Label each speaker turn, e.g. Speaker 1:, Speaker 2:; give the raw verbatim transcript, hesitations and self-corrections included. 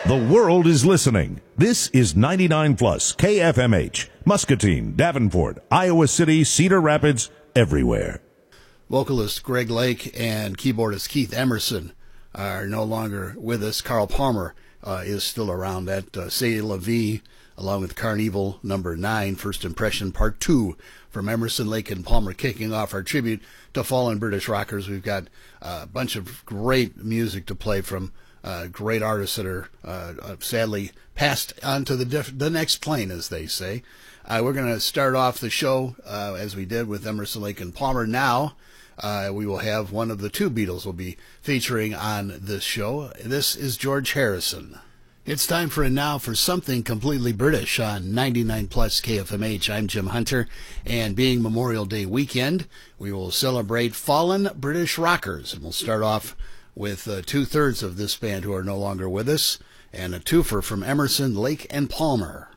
Speaker 1: The world is listening. This is ninety-nine plus K F M H, Muscatine, Davenport, Iowa City, Cedar Rapids, everywhere.
Speaker 2: Vocalist Greg Lake and keyboardist Keith Emerson are no longer with us. Carl Palmer uh, is still around. That uh, C'est La Vie, along with Carnival number nine, First Impression Part two, from Emerson, Lake, and Palmer, kicking off our tribute to fallen British rockers. We've got uh, a bunch of great music to play from uh, great artists that are uh, uh, sadly passed on to the, diff- the next plane, as they say. Uh, we're going to start off the show uh, as we did with Emerson, Lake, and Palmer. Now uh, we will have one of the two Beatles will be featuring on this show. This is George Harrison. It's time for a now for something completely British on ninety-nine plus K F M H. I'm Jim Hunter, and being Memorial Day weekend, we will celebrate fallen British rockers, and we'll start off with uh, two-thirds of this band who are no longer with us, and a twofer from Emerson, Lake, and Palmer.